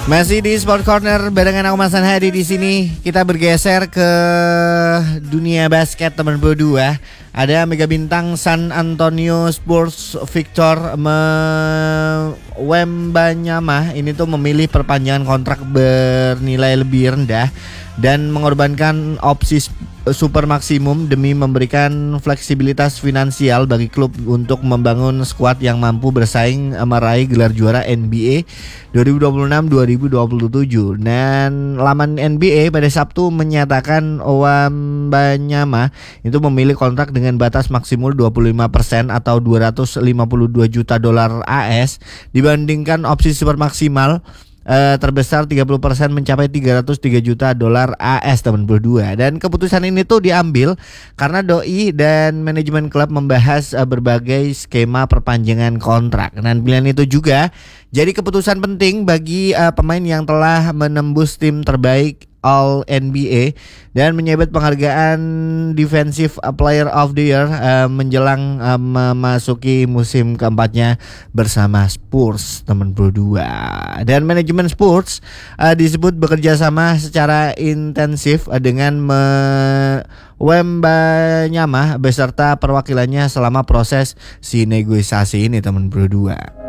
Masih di Sport Corner barengan aku Mas Hadi di sini. Kita bergeser ke dunia basket teman berdua. Ada mega bintang San Antonio Spurs Victor Wembanyama ini tuh memilih perpanjangan kontrak bernilai lebih rendah dan mengorbankan opsi super maksimum demi memberikan fleksibilitas finansial bagi klub untuk membangun skuad yang mampu bersaing meraih gelar juara NBA 2026-2027. Dan laman NBA pada Sabtu menyatakan Wembanyama itu memilih kontrak dengan batas maksimal 25% atau 252 juta dolar AS dibandingkan opsi super maksimal terbesar 30% mencapai 303 juta dolar AS teman berdua. Dan keputusan ini tuh diambil karena doi dan manajemen klub membahas berbagai skema perpanjangan kontrak. Dan pilihan itu juga jadi keputusan penting bagi pemain yang telah menembus tim terbaik All NBA dan menyabet penghargaan Defensive Player of the Year menjelang memasuki musim keempatnya bersama Spurs teman berdua. Dan manajemen Spurs disebut bekerja sama secara intensif dengan Wembanyama beserta perwakilannya selama proses si negosiasi ini teman berdua.